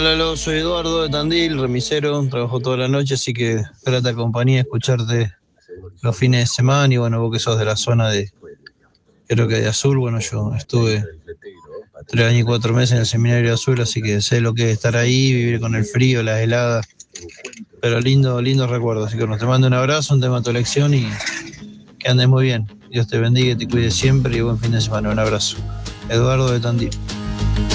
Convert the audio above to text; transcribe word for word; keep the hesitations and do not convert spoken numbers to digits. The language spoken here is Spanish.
Hola, Lalo, soy Eduardo de Tandil, remisero, trabajo toda la noche, así que grata compañía escucharte los fines de semana y bueno, vos que sos de la zona de, creo que de Azul, bueno, yo estuve tres años y cuatro meses en el seminario de Azul, así que sé lo que es estar ahí, vivir con el frío, las heladas, pero lindo, lindo recuerdo, así que bueno, te mando un abrazo, un tema de tu elección y que andes muy bien. Dios te bendiga y te cuide siempre y buen fin de semana, un abrazo. Eduardo de Tandil.